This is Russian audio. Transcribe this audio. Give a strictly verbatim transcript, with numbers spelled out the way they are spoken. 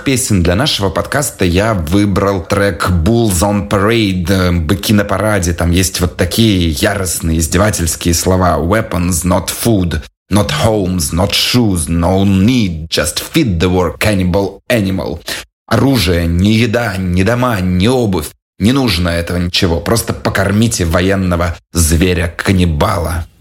песен для нашего подкаста я выбрал трек «Bulls on Parade», «Быки на параде». Там есть вот такие яростные, издевательские слова: «Weapons, not food, not homes, not shoes, no need, just feed the war, cannibal animal». Оружие, ни еда, ни дома, ни обувь. Не нужно этого ничего. Просто покормите военного зверя-каннибала.